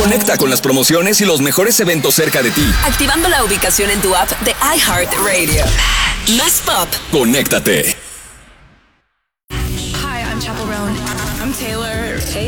Conecta con las promociones y los mejores eventos cerca de ti. Activando la ubicación en tu app de iHeartRadio. Más pop. Conéctate. Hi, I'm Chaperone. I'm Taylor.